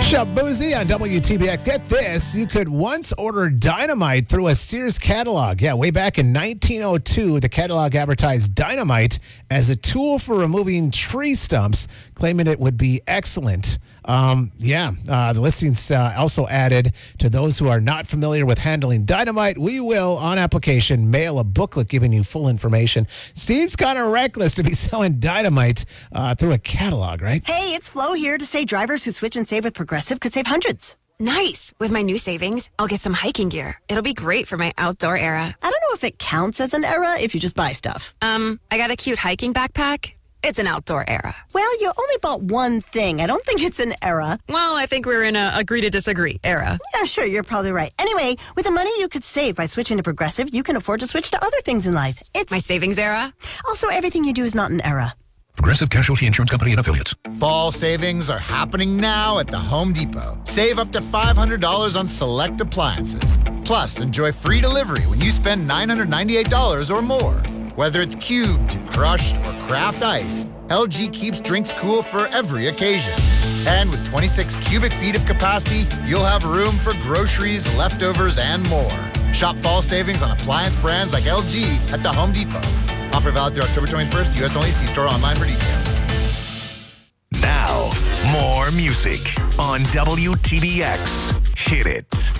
Shop Boozy on WTBX. Get this, you could once order dynamite through a Sears catalog. Yeah, way back in 1902, the catalog advertised dynamite as a tool for removing tree stumps, claiming it would be excellent. The listings also added, to those who are not familiar with handling dynamite, we will, on application, mail a booklet giving you full information. Seems kind of reckless to be selling dynamite through a catalog, right? Hey, it's Flo here to say drivers who switch and save with Progressive could save hundreds. Nice. With my new savings, I'll get some hiking gear. It'll be great for my outdoor era. I don't know if it counts as an era if you just buy stuff. I got a cute hiking backpack. It's an outdoor era. Well, you only bought one thing. I don't think it's an era. Well, I think we're in a agree to disagree era. Yeah, sure, you're probably right. Anyway, with the money you could save by switching to Progressive, you can afford to switch to other things in life. It's my savings era. Also, everything you do is not an era. Progressive Casualty Insurance Company and Affiliates. Fall savings are happening now at the Home Depot. Save up to $500 on select appliances. Plus, enjoy free delivery when you spend $998 or more. Whether it's cubed, crushed, or craft ice, LG keeps drinks cool for every occasion. And with 26 cubic feet of capacity, you'll have room for groceries, leftovers, and more. Shop fall savings on appliance brands like LG at the Home Depot. Offer valid through October 21st. U.S. only. See store online for details. Now, more music on WTBX. Hit it.